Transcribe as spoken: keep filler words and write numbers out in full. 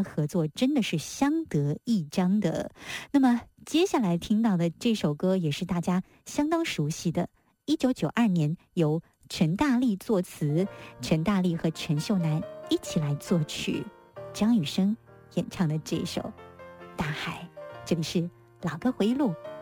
合作真的是相得益彰的。那么接下来听到的这首歌也是大家相当熟悉的，一九九二年由陈大力作词，陈大力和陈秀楠一起来作曲，张雨生演唱的这首《大海》。这里是老歌回忆录，